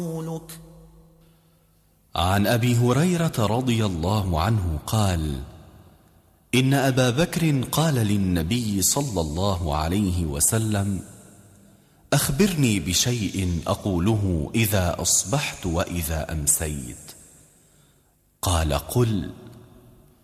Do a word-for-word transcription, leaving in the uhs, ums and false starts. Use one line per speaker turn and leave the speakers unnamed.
رسولك.
عن أبي هريرة رضي الله عنه قال: إن أبا بكر قال للنبي صلى الله عليه وسلم: أخبرني بشيء أقوله إذا أصبحت وإذا أمسيت. قال: قل: